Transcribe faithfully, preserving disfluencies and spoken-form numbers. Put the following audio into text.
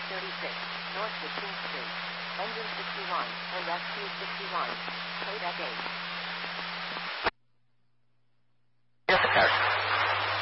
thirty-six, North sixteenth Street, engine sixty-one, and S Q sixty-one, code at eight. Yes, sir.